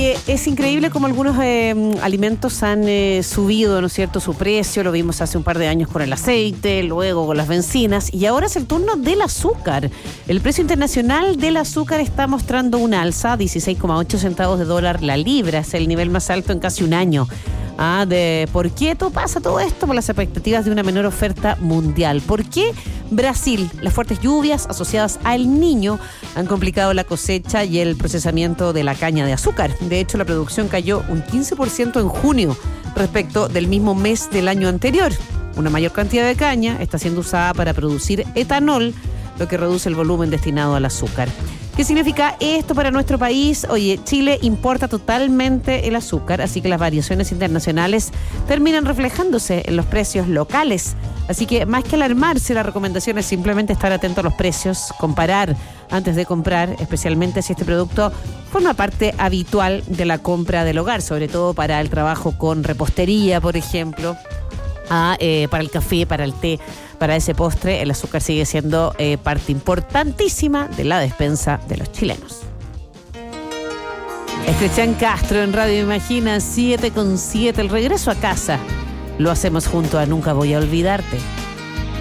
Oye, es increíble cómo algunos alimentos han subido, ¿no es cierto?, su precio. Lo vimos hace un par de años con el aceite, luego con las bencinas, y ahora es el turno del azúcar. El precio internacional del azúcar está mostrando un alza, 16,8 centavos de dólar la libra. Es el nivel más alto en casi un año. ¿Por qué pasa todo esto? Por las expectativas de una menor oferta mundial. ¿Por qué Brasil? Las fuertes lluvias asociadas al Niño han complicado la cosecha y el procesamiento de la caña de azúcar. De hecho, la producción cayó un 15% en junio respecto del mismo mes del año anterior. Una mayor cantidad de caña está siendo usada para producir etanol, lo que reduce el volumen destinado al azúcar. ¿Qué significa esto para nuestro país? Oye, Chile importa totalmente el azúcar, así que las variaciones internacionales terminan reflejándose en los precios locales. Así que más que alarmarse, la recomendación es simplemente estar atento a los precios, comparar antes de comprar, especialmente si este producto forma parte habitual de la compra del hogar, sobre todo para el trabajo con repostería, por ejemplo. Para el café, para el té, para ese postre, el azúcar sigue siendo parte importantísima de la despensa de los chilenos. Cristian Castro en Radio Imagina, 7:07. El regreso a casa lo hacemos junto a Nunca Voy a Olvidarte.